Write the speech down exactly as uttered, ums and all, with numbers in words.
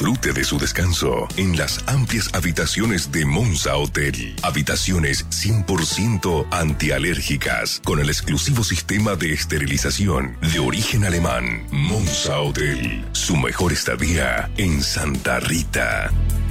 Disfrute de su descanso en las amplias habitaciones de Monza Hotel. Habitaciones cien por ciento antialérgicas con el exclusivo sistema de esterilización de origen alemán. Monza Hotel, su mejor estadía en Santa Rita.